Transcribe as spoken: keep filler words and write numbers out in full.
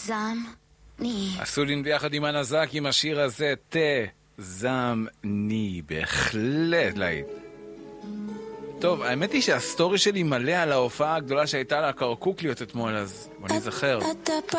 תזמני. עשו לי ביחד עם הנזק עם השיר הזה, תזמני, בהחלט להיט. טוב, האמת היא שהסטורי שלי מלא על ההופעה הגדולה שהייתה לה קרקוקליות אתמול, אז בוא נזכר.